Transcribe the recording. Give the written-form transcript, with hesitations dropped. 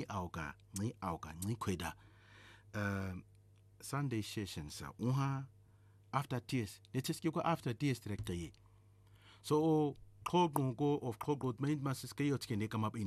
auga ni kweda Sunday sessions after tears let's just go after tears direct so Klobrongo of Klobro main masses kayo tike ne come up in